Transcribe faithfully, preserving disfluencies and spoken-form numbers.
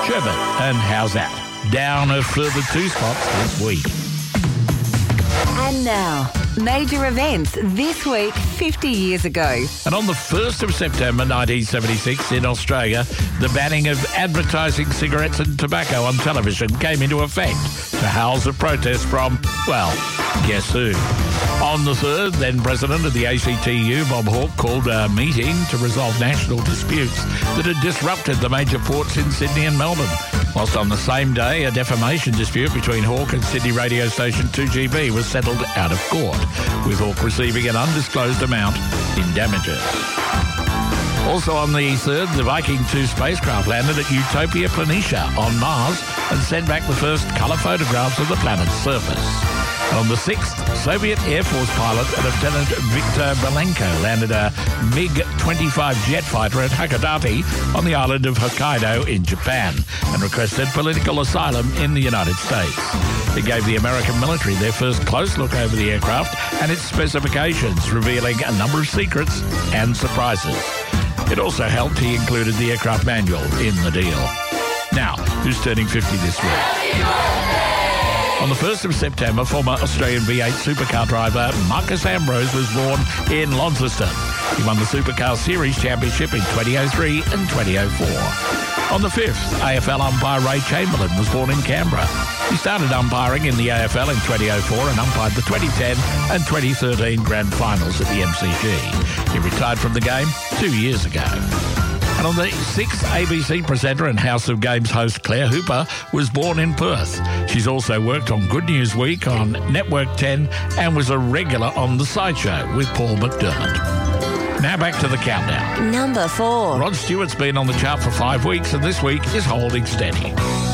Sherbet, and how's that? Down a further two spots this week. And now, major events this week fifty years ago. And on the first of September nineteen seventy-six in Australia, the banning of advertising cigarettes and tobacco on television came into effect to howls of protest from, well, guess who? On the third, then President of the A C T U, Bob Hawke, called a meeting to resolve national disputes that had disrupted the major ports in Sydney and Melbourne. Whilst on the same day, a defamation dispute between Hawke and Sydney radio station two G B was settled out of court, with Hawke receiving an undisclosed amount in damages. Also on the third, the Viking two spacecraft landed at Utopia Planitia on Mars and sent back the first colour photographs of the planet's surface. And on the sixth, Soviet Air Force pilot Lieutenant Viktor Belenko landed a MiG twenty-five jet fighter at Hakodate on the island of Hokkaido in Japan and requested political asylum in the United States. It gave the American military their first close look over the aircraft and its specifications, revealing a number of secrets and surprises. It also helped he included the aircraft manual in the deal. Now, who's turning fifty this week? On the first of September, former Australian V eight supercar driver Marcus Ambrose was born in Launceston. He won the Supercar Series Championship in twenty oh three and twenty oh four. On the fifth, A F L umpire Ray Chamberlain was born in Canberra. He started umpiring in the A F L in twenty oh four and umpired the twenty ten and twenty thirteen Grand Finals at the M C G. He retired from the game two years ago. And on the sixth, A B C presenter and House of Games host Claire Hooper was born in Perth. She's also worked on Good News Week on Network ten and was a regular on The Sideshow with Paul McDermott. Now back to the countdown. Number four. Rod Stewart's been on the chart for five weeks and this week is holding steady.